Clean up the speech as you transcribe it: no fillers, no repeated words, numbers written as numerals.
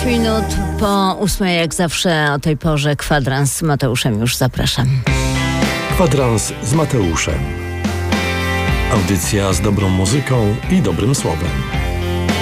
5 minut po 8, jak zawsze o tej porze, kwadrans z Mateuszem, już zapraszam. Kwadrans z Mateuszem. Audycja z dobrą muzyką i dobrym słowem.